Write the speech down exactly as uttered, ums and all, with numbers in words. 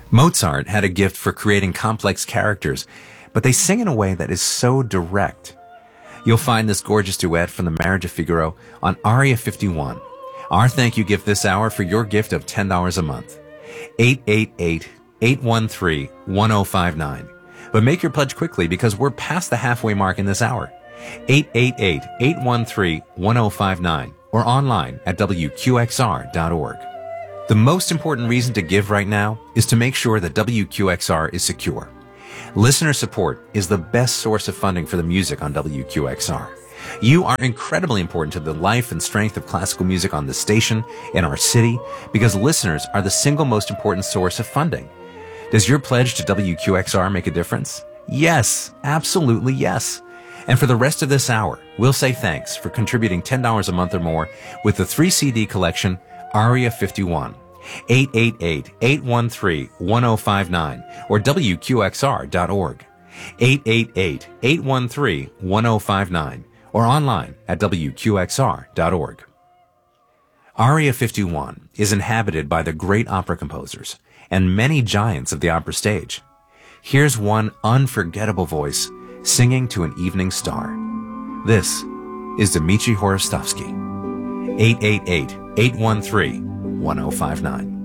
Mozart had a gift for creating complex characters, but they sing in a way that is so direct. You'll find this gorgeous duet from The Marriage of Figaro on Aria fifty-one. Our thank you gift this hour for your gift of ten dollars a month. eight eight eight, eight one three, one zero five nine. But make your pledge quickly because we're past the halfway mark in this hour. eight eight eight, eight one three, one zero five nine or online at W Q X R dot org. The most important reason to give right now is to make sure that W Q X R is secure. Listener support is the best source of funding for the music on W Q X R. You are incredibly important to the life and strength of classical music on this station, in our city, because listeners are the single most important source of funding. Does your pledge to W Q X R make a difference? Yes, absolutely yes. And for the rest of this hour, we'll say thanks for contributing ten dollars a month or more with the three C D collection, Aria fifty-one. eight eight eight, eight one three, one zero five nine or W Q X R dot org. eight eight eight, eight one three, one zero five nine or online at W Q X R dot org. Aria fifty-one is inhabited by the great opera composers and many giants of the opera stage. Here's one unforgettable voice singing to an evening star. This is Dmitri Horostovsky. eight eight eight, eight one three, one zero five nine.